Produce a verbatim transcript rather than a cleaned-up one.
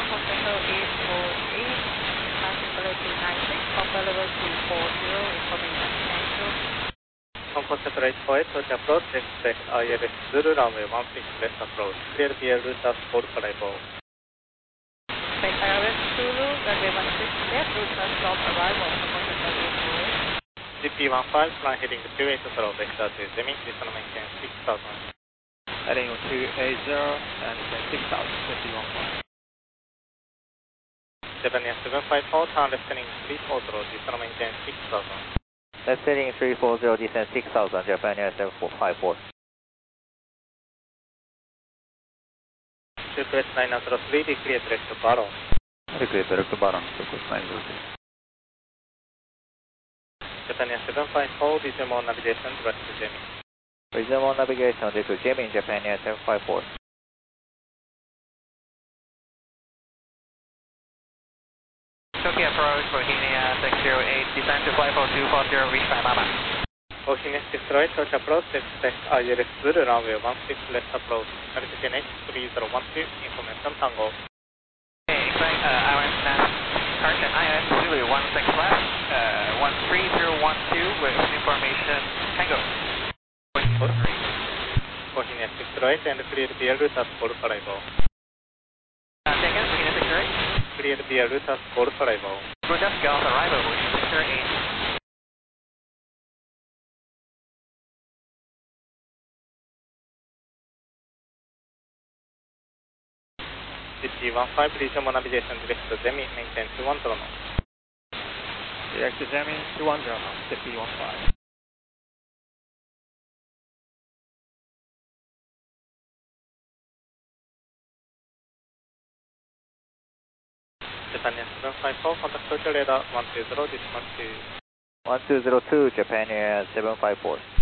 Hotel eight four eight, tranquility nine six, Papa level two four zero, information cancel. Composite eight four eight, touch approach, expect I L S Zulu, runway one six left approach. Clear the air route as for arrival. Take I L S Zulu, runway one six left, route as stop arrival, Composite eight four eight. G P one five, plan heading two eight zero, vector to Zemi, descend maintain six thousand. Heading two eight zero and six thousand, G P one five. Japan seven five four, turn left heading three four zero, descend maintain six thousand. Left heading three four zero, descend six thousand, Japan seven five four. Request nine zero three, decrease direct to Baron. Request direct to Baron, request nine zero three. Japan seven five four, resume on navigation direct to Jimmy. Resume on navigation direct to Jimmy, Japan seven five four. Tokyo approach, Bohemia six zero eight, descend to flight four two four zero, reach by Mama. Bohemia six zero eight, touch approach, expect I L S Zulu, runway one six left approach. Altitude H three zero one two, information Tango. Okay, expect uh, I O S now, correction, I O S Zulu one six left, uh, one three zero one two with information Tango. Bohemia six zero eight and clear the air route as for arrival. Uh, taken, Bohemia six zero eight. Clear the air route as for arrival. Route as Gulf arrival, Bohemia six zero eight. G P one five, resume on navigation direct to Zemi, maintain two one zero knots. Direct to Zemi, two one zero knots, G P one five. Japan seven five four, contact Tokyo radar one two zero, dispatch to one two zero two, Japan seven five four.